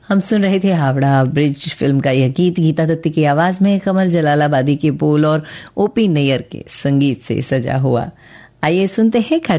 हम सुन रहे थे हावड़ा ब्रिज फिल्म का यह गीत गीता दत्ती की आवाज में, कमर जलालाबादी के बोल और ओपी नैयर के संगीत से सजा हुआ। आइए सुनते हैं